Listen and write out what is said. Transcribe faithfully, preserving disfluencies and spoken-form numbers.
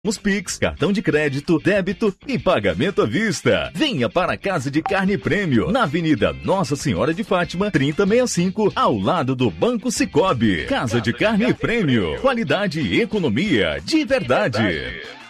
Os Pix, cartão de crédito, débito e pagamento à vista. Venha para a Casa de Carne Prêmio, na Avenida Nossa Senhora de Fátima, trinta e sessenta e cinco, ao lado do Banco Cicobi. Casa de Carne Prêmio, qualidade e economia de verdade.